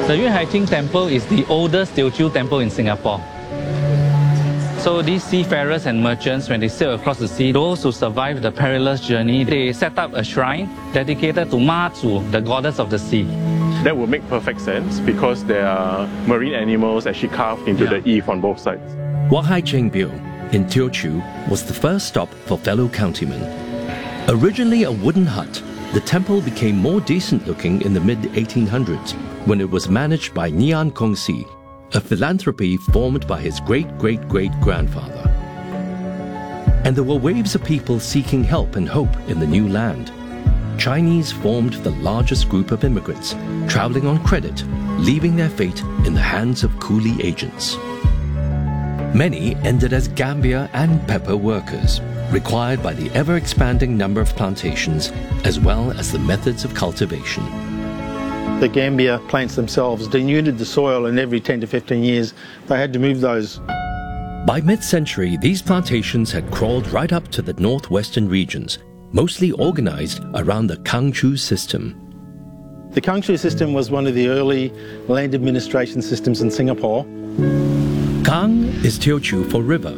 The Yue Hai Qing Temple is the oldest Teochew temple in Singapore. So these seafarers and merchants, when they sail across the sea, those who survived the perilous journey, they set up a shrine dedicated to Ma Zu, the goddess of the sea. That would make perfect sense because there are marine animals actually carved into the eve on both sides. Wat Hai Cheng Bio in Teochew was the first stop for fellow countrymen. Originally a wooden hut, the temple became more decent looking in the mid-1800s when it was managed by Nian Kongsi, a philanthropy formed by his great-great-great-grandfather. And there were waves of people seeking help and hope in the new land. Chinese formed the largest group of immigrants, traveling on credit, leaving their fate in the hands of coolie agents. Many ended as gambia and pepper workers, required by the ever-expanding number of plantations as well as the methods of cultivation. The gambia plants themselves denuded the soil, and every 10 to 15 years they had to move those. By mid-century, these plantations had crawled right up to the northwestern regions, mostly organized around the Kangchu system. The Kangchu system was one of the early land administration systems in Singapore. Kang is Teochew for river.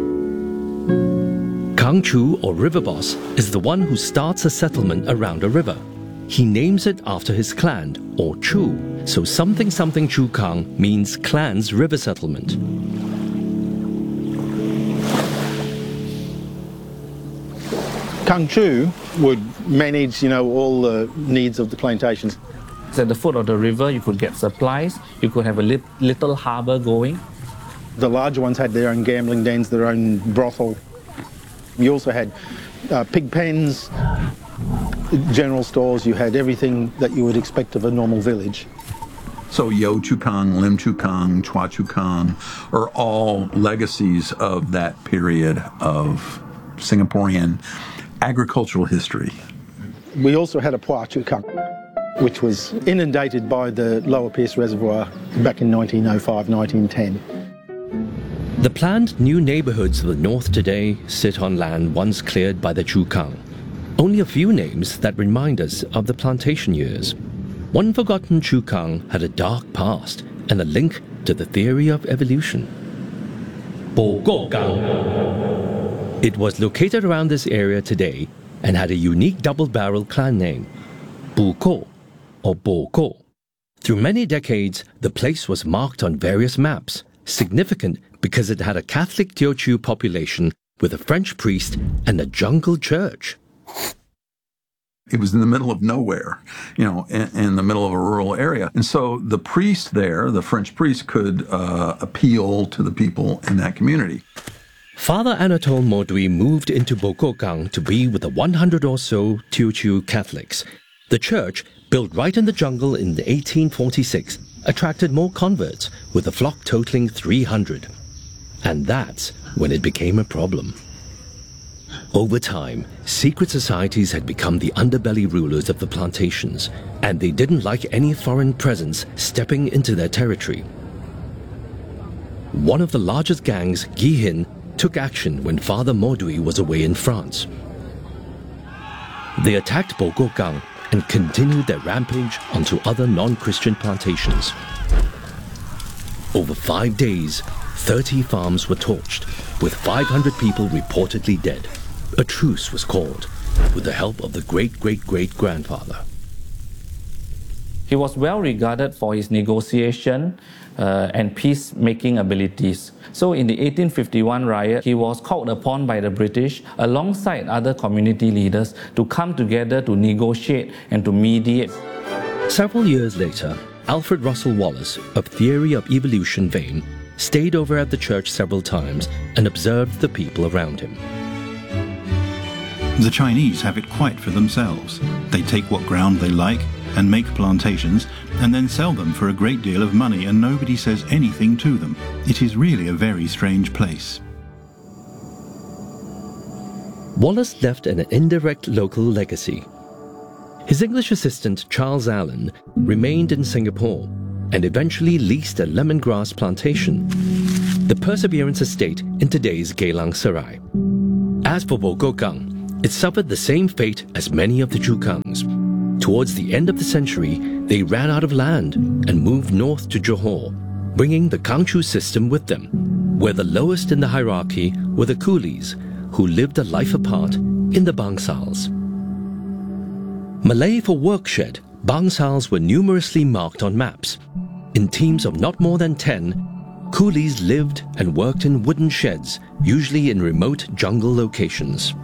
Kangchu, or river boss, is the one who starts a settlement around a river. He names it after his clan, or Chu, so something something Chu Kang means clan's river settlement. Kangchu would manage, all the needs of the plantations. At the foot of the river, you could get supplies, you could have a little harbour going. The larger ones had their own gambling dens, their own brothel. You also had pig pens, general stores. You had everything that you would expect of a normal village. So Yo Chu Kang, Lim Chu Kang, Chua Chu Kang are all legacies of that period of Singaporean agricultural history. We also had a Pua Chu Kang, which was inundated by the Lower Pierce Reservoir back in 1905, 1910. The planned new neighborhoods of the north today sit on land once cleared by the Chu Kang. Only a few names that remind us of the plantation years. One forgotten Chu Kang had a dark past and a link to the theory of evolution. Bo Ko Kang. It was located around this area today and had a unique double-barrel clan name, Bu Ko or Bo Ko. Through many decades, the place was marked on various maps, significant because it had a Catholic Teochew population with a French priest and a jungle church. It was in the middle of nowhere, in the middle of a rural area. And so the priest there, the French priest, could appeal to the people in that community. Father Anatole Maudouin moved into Bo Ko Kang to be with the 100 or so Teochew Catholics. The church, built right in the jungle in 1846, attracted more converts, with the flock totaling 300. And that's when it became a problem. Over time, secret societies had become the underbelly rulers of the plantations, and they didn't like any foreign presence stepping into their territory. One of the largest gangs, Gi Hin, took action when Father Maudouin was away in France. They attacked Bo Ko Kang and continued their rampage onto other non-Christian plantations. Over 5 days, 30 farms were torched, with 500 people reportedly dead. A truce was called, with the help of the great-great-great-grandfather. He was well regarded for his negotiation and peacemaking abilities. So in the 1851 riot, he was called upon by the British, alongside other community leaders, to come together to negotiate and to mediate. Several years later, Alfred Russel Wallace, of Theory of Evolution fame, stayed over at the church several times and observed the people around him. The Chinese have it quite for themselves. They take what ground they like and make plantations and then sell them for a great deal of money, and nobody says anything to them. It is really a very strange place. Wallace left an indirect local legacy. His English assistant, Charles Allen, remained in Singapore and eventually leased a lemongrass plantation, the Perseverance Estate in today's Geylang Serai. As for Bo Ko Kang, it suffered the same fate as many of the Chu Kangs. Towards the end of the century, they ran out of land and moved north to Johor, bringing the Kangchu system with them, where the lowest in the hierarchy were the coolies, who lived a life apart in the bangsals. Malay for workshed, bangsals were numerously marked on maps. In teams of not more than 10, coolies lived and worked in wooden sheds, usually in remote jungle locations.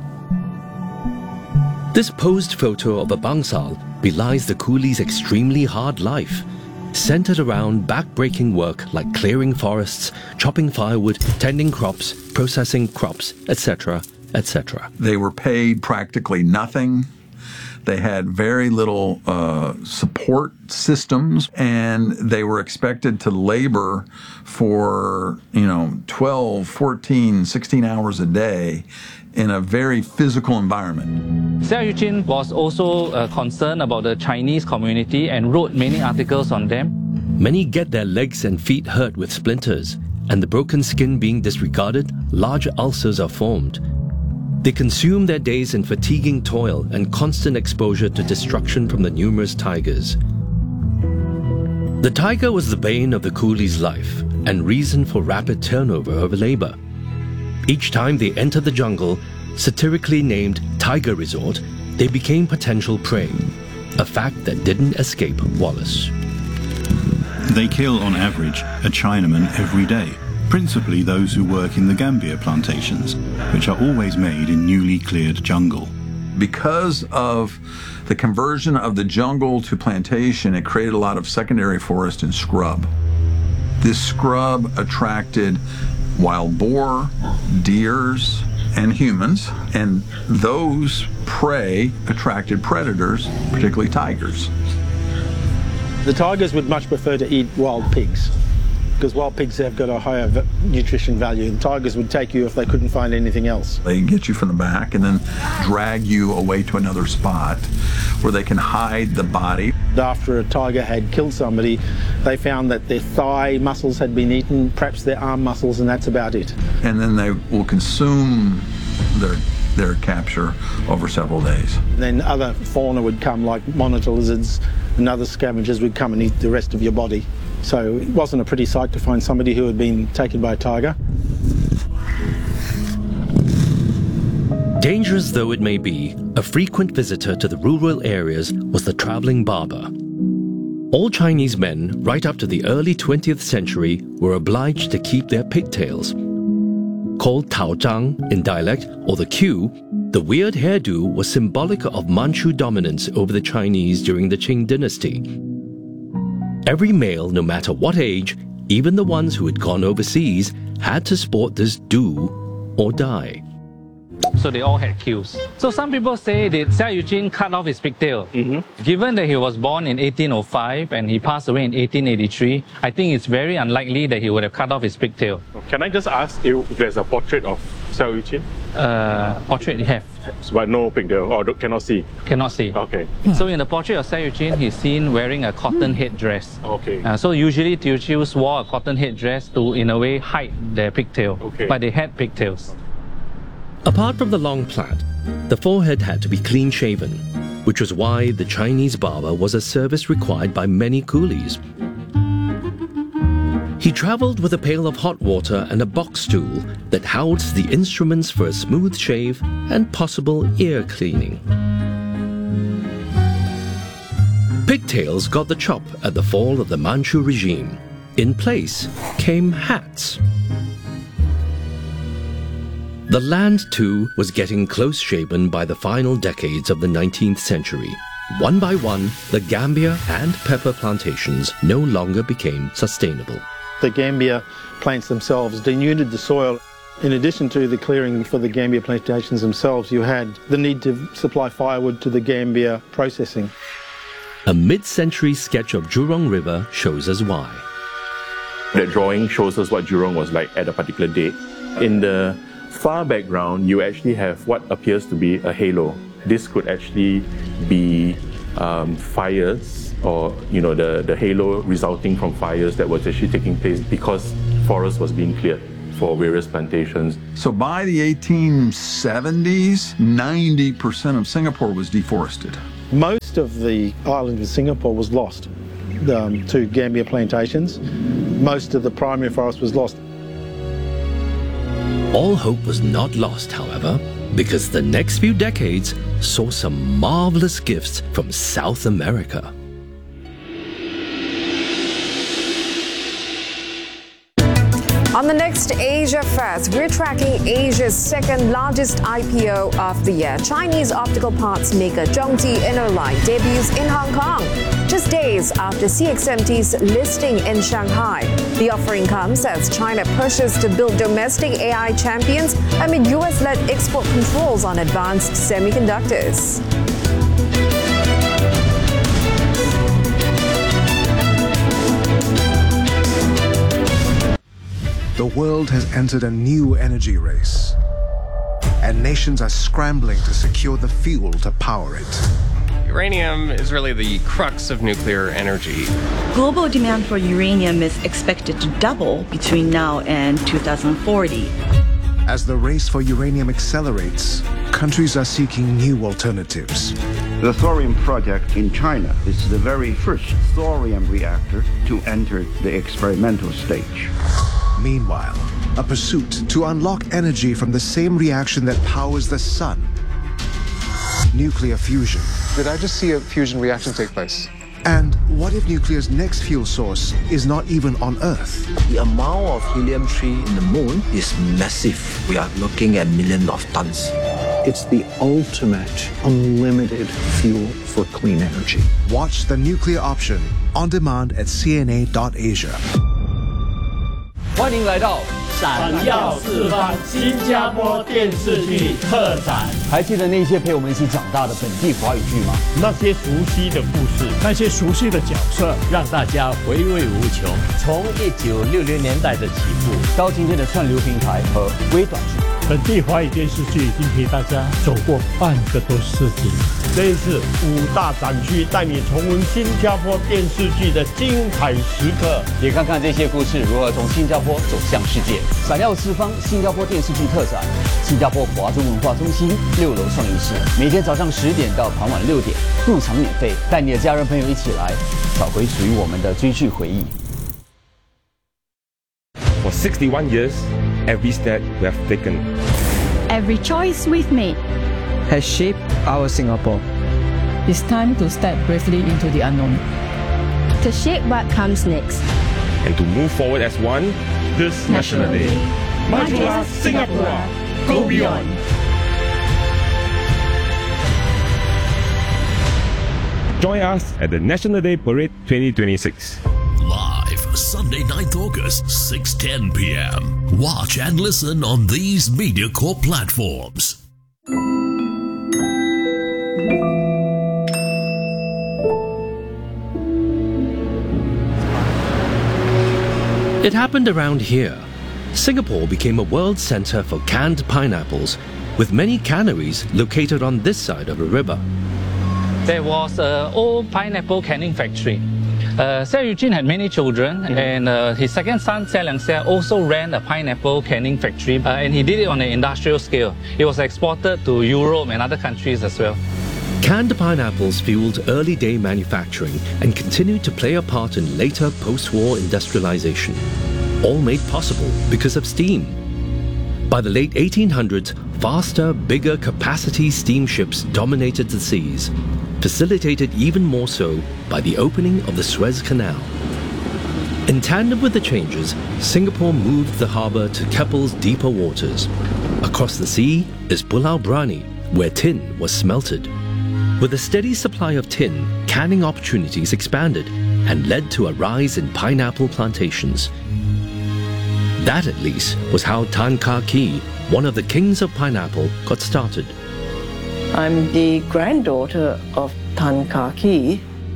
This posed photo of a bangsal belies the coolies' extremely hard life, centered around back-breaking work like clearing forests, chopping firewood, tending crops, processing crops, etc., etc. They were paid practically nothing. They had very little support systems, and they were expected to labor for, 12, 14, 16 hours a day in a very physical environment. Xiao Yuqin was also concerned about the Chinese community and wrote many articles on them. Many get their legs and feet hurt with splinters, and the broken skin being disregarded, large ulcers are formed. They consume their days in fatiguing toil and constant exposure to destruction from the numerous tigers. The tiger was the bane of the coolie's life and reason for rapid turnover of labor. Each time they entered the jungle, satirically named Tiger Resort, they became potential prey, a fact that didn't escape Wallace. They kill, on average, a Chinaman every day, principally those who work in the Gambia plantations, which are always made in newly cleared jungle. Because of the conversion of the jungle to plantation, it created a lot of secondary forest and scrub. This scrub attracted wild boar, deers, and humans, and those prey attracted predators, particularly tigers. The tigers would much prefer to eat wild pigs, because wild pigs have got a higher nutrition value. The tigers would take you if they couldn't find anything else. They get you from the back and then drag you away to another spot where they can hide the body. After a tiger had killed somebody, they found that their thigh muscles had been eaten, perhaps their arm muscles, and that's about it. And then they will consume their capture over several days. Then other fauna would come, like monitor lizards and other scavengers would come and eat the rest of your body. So it wasn't a pretty sight to find somebody who had been taken by a tiger. Dangerous though it may be, a frequent visitor to the rural areas was the traveling barber. All Chinese men, right up to the early 20th century, were obliged to keep their pigtails. Called Tao Zhang in dialect, or the queue, the weird hairdo was symbolic of Manchu dominance over the Chinese during the Qing dynasty. Every male, no matter what age, even the ones who had gone overseas, had to sport this do or die. So they all had queues. So some people say that Xiao Yuqin cut off his pigtail. Given that he was born in 1805 and he passed away in 1883, I think it's very unlikely that he would have cut off his pigtail. Can I just ask if there's a portrait of Xiao Yuqin? Portrait you have. But no pigtail, or cannot see? Cannot see. Okay. So in the portrait of Xiao Yuqin, he's seen wearing a cotton headdress. Okay. So usually Teochews wore a cotton headdress to, in a way, hide their pigtail. Okay. But they had pigtails. Apart from the long plait, the forehead had to be clean-shaven, which was why the Chinese barber was a service required by many coolies. He traveled with a pail of hot water and a box stool that housed the instruments for a smooth shave and possible ear cleaning. Pigtails got the chop at the fall of the Manchu regime. In place came hats. The land, too, was getting close-shaven by the final decades of the 19th century. One by one, the Gambia and pepper plantations no longer became sustainable. The Gambia plants themselves denuded the soil. In addition to the clearing for the Gambia plantations themselves, you had the need to supply firewood to the Gambia processing. A mid-century sketch of Jurong River shows us why. That drawing shows us what Jurong was like at a particular date. In the far background, you actually have what appears to be a halo. This could actually be fires, or the halo resulting from fires that was actually taking place because forest was being cleared for various plantations. So by the 1870s, 90% of Singapore was deforested. Most most of the island of Singapore was lost to Gambia plantations. Most of the primary forest was lost. All hope was not lost, however, because the next few decades saw some marvelous gifts from South America. On the next Asia Fest, we're tracking Asia's second largest IPO of the year. Chinese optical parts maker Zhongji Interline debuts in Hong Kong, just days after CXMT's listing in Shanghai. The offering comes as China pushes to build domestic AI champions amid US-led export controls on advanced semiconductors. The world has entered a new energy race, and nations are scrambling to secure the fuel to power it. Uranium is really the crux of nuclear energy. Global demand for uranium is expected to double between now and 2040. As the race for uranium accelerates, countries are seeking new alternatives. The thorium project in China is the very first thorium reactor to enter the experimental stage. Meanwhile, a pursuit to unlock energy from the same reaction that powers the sun. Nuclear fusion. Did I just see a fusion reaction take place? And what if nuclear's next fuel source is not even on Earth? The amount of helium-3 in the moon is massive. We are looking at millions of tons. It's the ultimate unlimited fuel for clean energy. Watch The Nuclear Option on demand at CNA.Asia. 欢迎来到闪耀四方新加坡电视剧特展。还记得那些陪我们一起长大的本地华语剧吗？那些熟悉的故事，那些熟悉的角色，让大家回味无穷。从1960年代的起步，到今天的串流平台和微短剧，本地华语电视剧已经陪大家走过半个多世纪。这一次5大展区带你重温新加坡电视剧的精彩时刻，也看看这些故事如何从新加坡走向世界。闪耀四方新加坡电视剧特展，新加坡华中文化中心6楼创意室，每天早上10点到傍晚6点，入场免费，带你的家人朋友一起来，找回属于我们的追剧回忆。 For 61 years, every step we have taken, every choice we've made, has shaped our Singapore. It's time to step bravely into the unknown, to shape what comes next, and to move forward as one this National Day. Majulah Singapura, go beyond. Join us at the National Day Parade 2026. Live Sunday, 9th August, 6:10 p.m. Watch and listen on these MediaCorp platforms. It happened around here. Singapore became a world center for canned pineapples, with many canneries located on this side of a river. There was an old pineapple canning factory. Xia Yujin had many children, and his second son, Xia Liangxia, also ran a pineapple canning factory, and he did it on an industrial scale. It was exported to Europe and other countries as well. Canned pineapples fueled early day manufacturing and continued to play a part in later post-war industrialization, all made possible because of steam. By the late 1800s, faster, bigger capacity steamships dominated the seas, facilitated even more so by the opening of the Suez Canal. In tandem with the changes, Singapore moved the harbour to Keppel's deeper waters. Across the sea is Pulau Brani, where tin was smelted. With a steady supply of tin, canning opportunities expanded and led to a rise in pineapple plantations. That, at least, was how Tan Kah Kee, one of the kings of pineapple, got started. I'm the granddaughter of Tan Kah Kee.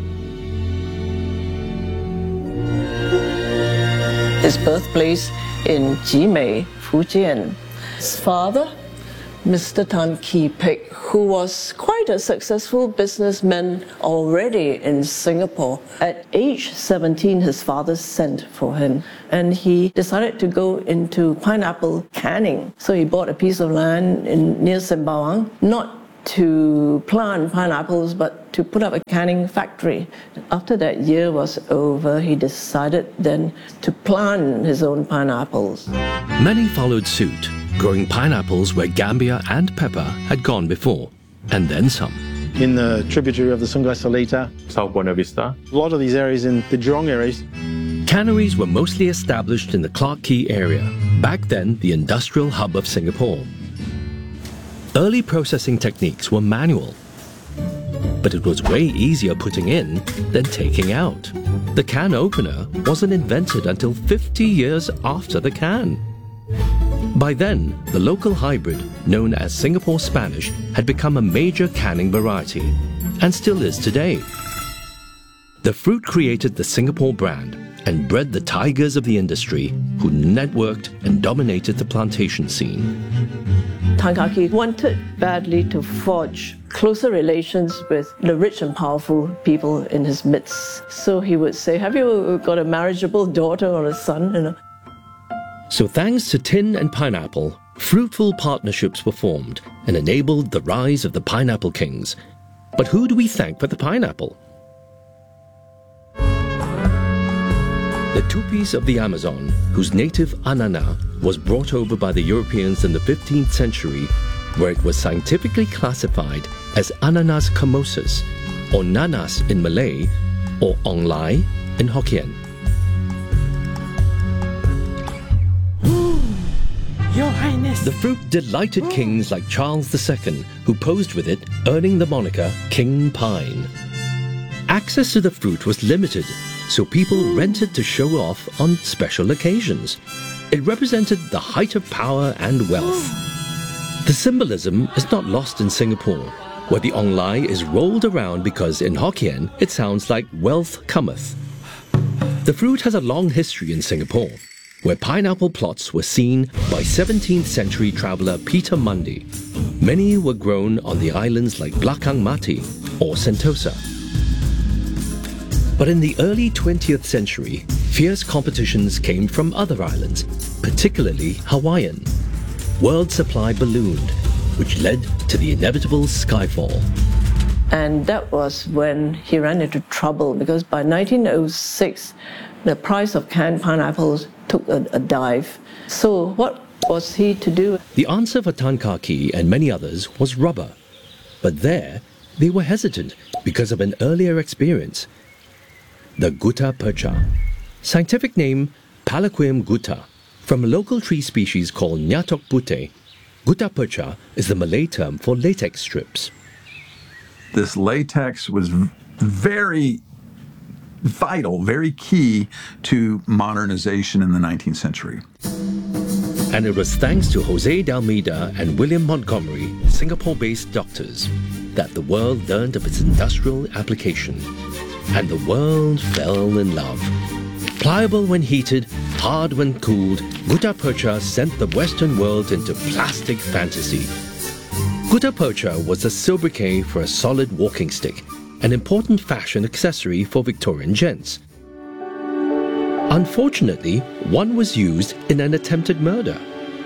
His birthplace in Jimei, Fujian. His father, Mr. Tan Kee Pek, who was quite a successful businessman already in Singapore. At age 17, his father sent for him, and he decided to go into pineapple canning. So he bought a piece of land near Sembawang, not to plant pineapples, but to put up a canning factory. After that year was over, he decided then to plant his own pineapples. Many followed suit, growing pineapples where Gambia and pepper had gone before, and then some. In the tributary of the Sungai Selita, South Buona Vista. a lot of these areas in the Jurong areas. Canneries were mostly established in the Clarke Quay area, back then the industrial hub of Singapore. Early processing techniques were manual, but it was way easier putting in than taking out. The can opener wasn't invented until 50 years after the can. By then, the local hybrid, known as Singapore Spanish, had become a major canning variety, and still is today. The fruit created the Singapore brand and bred the tigers of the industry who networked and dominated the plantation scene. Tan Kah Kee wanted badly to forge closer relations with the rich and powerful people in his midst. So he would say, have you got a marriageable daughter or a son? You know? So thanks to tin and pineapple, fruitful partnerships were formed and enabled the rise of the pineapple kings. But who do we thank for the pineapple? The Tupis of the Amazon, whose native anana was brought over by the Europeans in the 15th century, where it was scientifically classified as Ananas camosus, or nanas in Malay, or ong lai in Hokkien. Your Highness! The fruit delighted kings like Charles II, who posed with it, earning the moniker King Pine. Access to the fruit was limited, so people rented to show off on special occasions. It represented the height of power and wealth. The symbolism is not lost in Singapore, where the ong lai is rolled around because in Hokkien it sounds like wealth cometh. The fruit has a long history in Singapore, where pineapple plots were seen by 17th century traveller Peter Mundy. Many were grown on the islands like Belakang Mati or Sentosa. But in the early 20th century, fierce competitions came from other islands, particularly Hawaiian. World supply ballooned, which led to the inevitable skyfall. And that was when he ran into trouble, because by 1906, the price of canned pineapples took a dive. So what was he to do? The answer for Tan Kah Kee and many others was rubber. But there, they were hesitant because of an earlier experience. The gutta percha. Scientific name Palaquium gutta, from a local tree species called Nyatok putih. Gutta percha is the Malay term for latex strips. This latex was very vital, very key to modernization in the 19th century. And it was thanks to Jose de Almeida and William Montgomery, Singapore-based doctors, that the world learned of its industrial application. And the world fell in love. Pliable when heated, hard when cooled, gutta percha sent the Western world into plastic fantasy. Gutta percha was a sobriquet for a solid walking stick, an important fashion accessory for Victorian gents. Unfortunately, one was used in an attempted murder.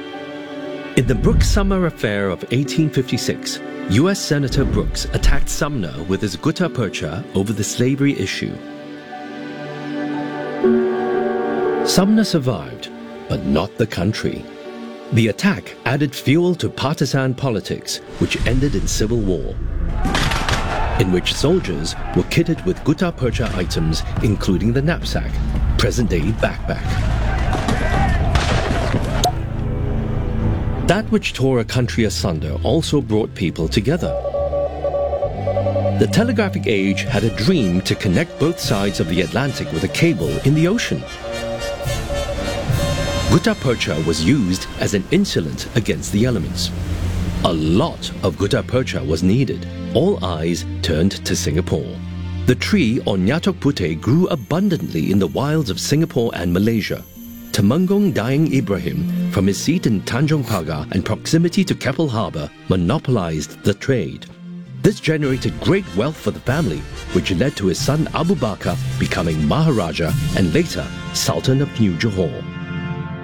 In the Brooks-Sumner affair of 1856, U.S. Senator Brooks attacked Sumner with his gutta percha over the slavery issue. Sumner survived, but not the country. The attack added fuel to partisan politics, which ended in civil war, in which soldiers were kitted with gutta percha items, including the knapsack, present-day backpack. That which tore a country asunder also brought people together. The telegraphic age had a dream to connect both sides of the Atlantic with a cable in the ocean. Gutta percha was used as an insulant against the elements. A lot of gutta percha was needed. All eyes turned to Singapore. The tree on Nyatok putih grew abundantly in the wilds of Singapore and Malaysia. Temenggung Daeng Ibrahim, from his seat in Tanjong Pagar and proximity to Keppel Harbour, monopolized the trade. This generated great wealth for the family, which led to his son Abu Bakr becoming Maharaja and later Sultan of New Johor.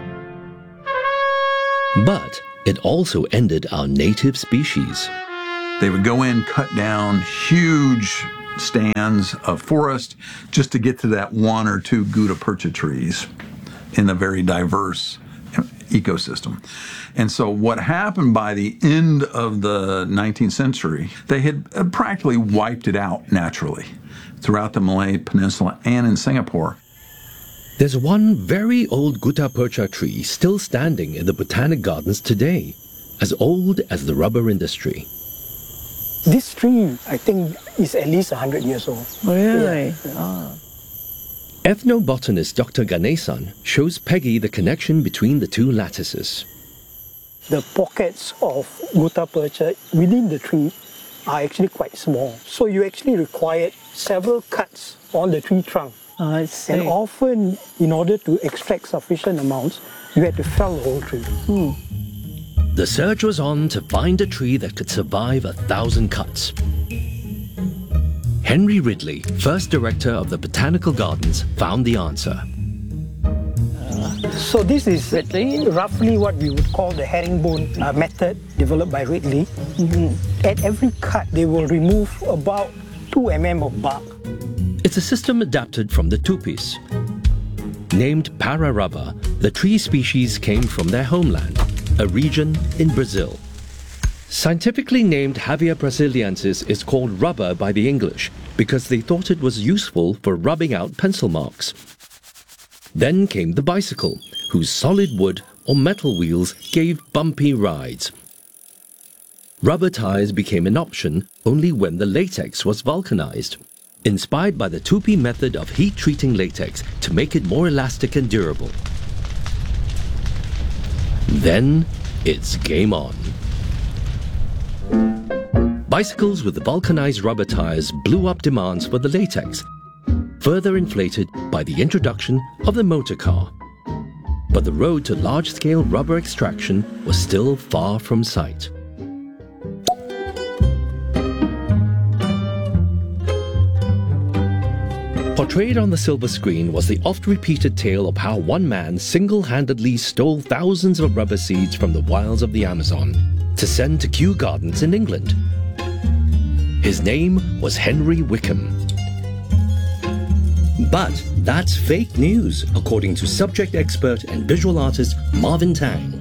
But it also ended our native species. They would go in, cut down huge stands of forest just to get to that 1 or 2 gutta percha trees in a very diverse ecosystem. And so what happened by the end of the 19th century, they had practically wiped it out naturally throughout the Malay Peninsula and in Singapore. There's one very old gutta percha tree still standing in the Botanic Gardens today, as old as the rubber industry. This tree, I think, is at least 100 years old. Really? Yeah. Ah. Ethnobotanist Dr. Ganesan shows Peggy the connection between the two lattices. The pockets of gutta percha within the tree are actually quite small. So you actually required several cuts on the tree trunk. I see. And often, in order to extract sufficient amounts, you had to fell the whole tree. The search was on to find a tree that could survive 1,000 cuts. Henry Ridley, first director of the Botanical Gardens, found the answer. So this is roughly what we would call the herringbone method developed by Ridley. At every cut, they will remove about 2 mm of bark. It's a system adapted from the tupis. Named para rubber, the tree species came from their homeland, a region in Brazil. Scientifically named Havia brasiliensis is called rubber by the English because they thought it was useful for rubbing out pencil marks. Then came the bicycle, whose solid wood or metal wheels gave bumpy rides. Rubber tires became an option only when the latex was vulcanized, inspired by the Tupi method of heat-treating latex to make it more elastic and durable. Then it's game on. Bicycles with the vulcanized rubber tires blew up demands for the latex, further inflated by the introduction of the motor car. But the road to large-scale rubber extraction was still far from sight. Portrayed on the silver screen was the oft-repeated tale of how one man single-handedly stole thousands of rubber seeds from the wilds of the Amazon to send to Kew Gardens in England. His name was Henry Wickham. But that's fake news, according to subject expert and visual artist Marvin Tang.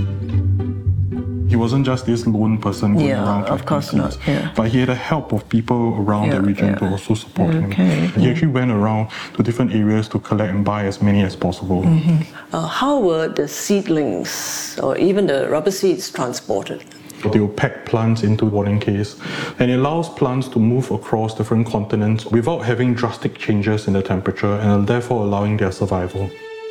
He wasn't just this lone person going around. Of course not. Yeah. But he had the help of people around the region to also support him. He actually went around to different areas to collect and buy as many as possible. How were the seedlings or even the rubber seeds transported? They will pack plants into a watering case, and it allows plants to move across different continents without having drastic changes in the temperature and therefore allowing their survival.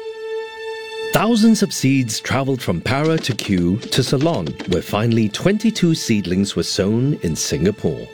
Thousands of seeds travelled from Para to Kew to Ceylon, where finally 22 seedlings were sown in Singapore.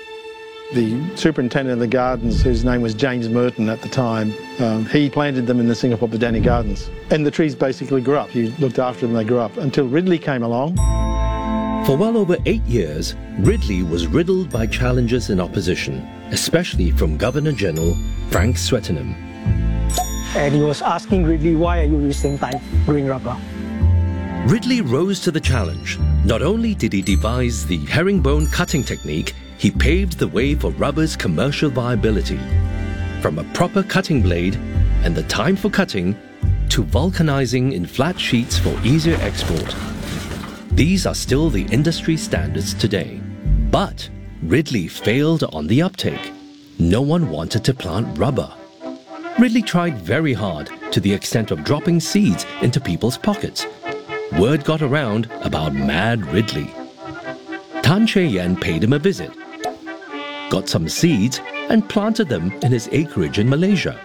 The superintendent of the gardens, whose name was James Merton at the time, he planted them in the Singapore Botanic Gardens. And the trees basically grew up. He looked after them, they grew up, until Ridley came along. For well over 8 years, Ridley was riddled by challenges and opposition, especially from Governor-General Frank Swettenham. And he was asking Ridley, why are you wasting time growing rubber? Ridley rose to the challenge. Not only did he devise the herringbone cutting technique, he paved the way for rubber's commercial viability. From a proper cutting blade and the time for cutting, to vulcanizing in flat sheets for easier export. These are still the industry standards today. But Ridley failed on the uptake. No one wanted to plant rubber. Ridley tried very hard, to the extent of dropping seeds into people's pockets. Word got around about Mad Ridley. Tan Che Yen paid him a visit, got some seeds and planted them in his acreage in Malaysia.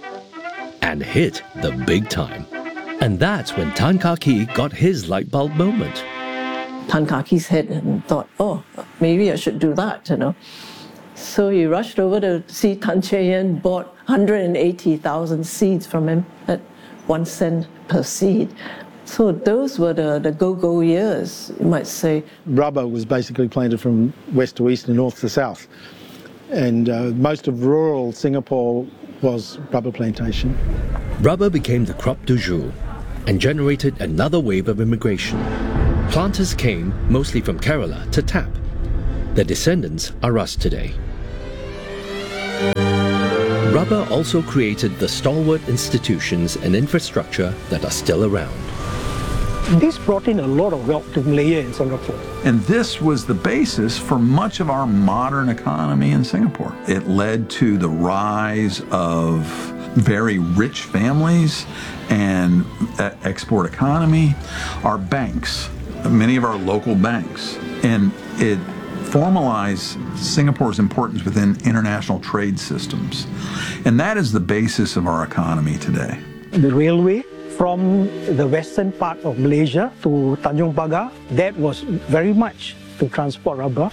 And hit the big time. And that's when Tan Kah Kee got his light bulb moment. Tan Kah Kee's head and thought, oh, maybe I should do that, So he rushed over to see Tan Che Yen, bought 180,000 seeds from him at 1 cent per seed. So those were the go-go years, you might say. Rubber was basically planted from west to east and north to south. And most of rural Singapore was rubber plantation. Rubber became the crop du jour and generated another wave of immigration. Planters came, mostly from Kerala, to tap. Their descendants are us today. Rubber also created the stalwart institutions and infrastructure that are still around. This brought in a lot of wealth to Malaya and Singapore. And this was the basis for much of our modern economy in Singapore. It led to the rise of very rich families and export economy, our banks, many of our local banks, and it formalized Singapore's importance within international trade systems. And that is the basis of our economy today. The railway from the western part of Malaysia to Tanjung Pagar, that was very much to transport rubber.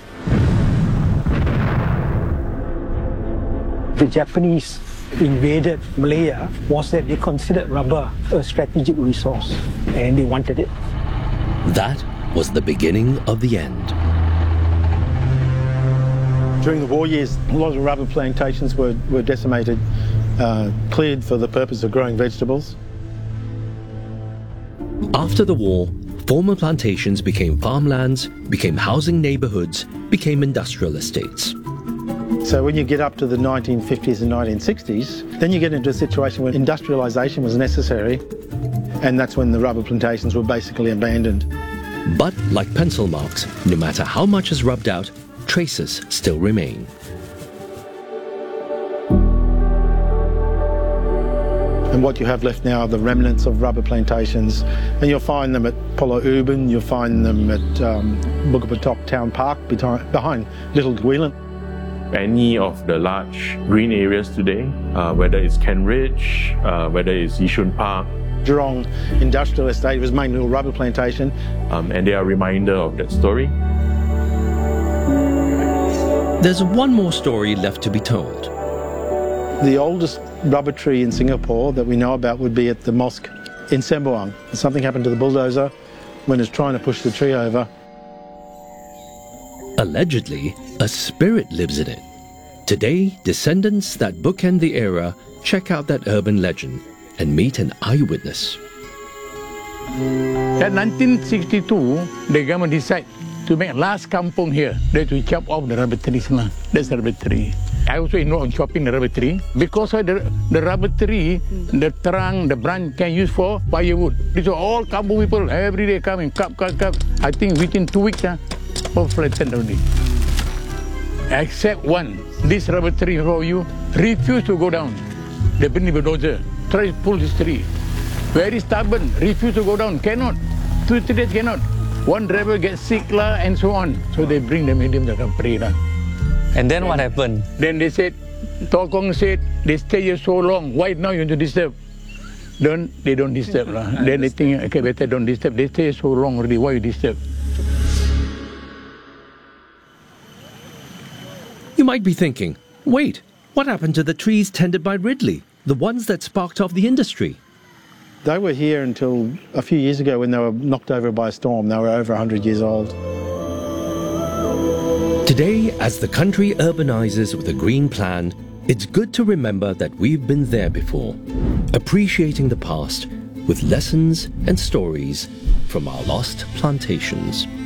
The Japanese invaded Malaya was that they considered rubber a strategic resource and they wanted it. That was the beginning of the end. During the war years, a lot of rubber plantations were decimated, cleared for the purpose of growing vegetables. After the war, former plantations became farmlands, became housing neighborhoods, became industrial estates. So when you get up to the 1950s and 1960s, then you get into a situation where industrialisation was necessary, and that's when the rubber plantations were basically abandoned. But like pencil marks, no matter how much is rubbed out, traces still remain. And what you have left now are the remnants of rubber plantations, and you'll find them at Pulau Ubin, you'll find them at Bukit Town Park behind Little Guilin. Any of the large green areas today, whether it's Kent Ridge, whether it's Yishun Park, Jurong Industrial Estate was mainly a rubber plantation. And they are a reminder of that story. There's one more story left to be told. The oldest rubber tree in Singapore that we know about would be at the mosque in Sembawang. Something happened to the bulldozer when it's trying to push the tree over. Allegedly, a spirit lives in it. Today, descendants that bookend the era check out that urban legend and meet an eyewitness. In 1962, the government decided to make last kampung here. They to chop off the rubber trees. That's the rubber tree. I also know on chopping the rubber tree. Because of the rubber tree, the trunk, the branch can use for firewood. These are all kampung people. Every day coming, cut. I think within 2 weeks, all flattened already. Except one. This rubber tree for you refused to go down. They bring the bulldozer. Try to pull this tree. Very stubborn, refuse to go down, cannot. 2 days cannot. One driver gets sick and so on. So they bring the medium to come pray. And then what happened? Then they said, Tokong said, they stay here so long, why now you want to disturb? They don't disturb. Then they think, okay, better don't disturb. They stay so long already, why you disturb? You might be thinking, wait, what happened to the trees tended by Ridley? The ones that sparked off the industry? They were here until a few years ago when they were knocked over by a storm. They were over 100 years old. Today, as the country urbanizes with a green plan, it's good to remember that we've been there before, appreciating the past with lessons and stories from our lost plantations.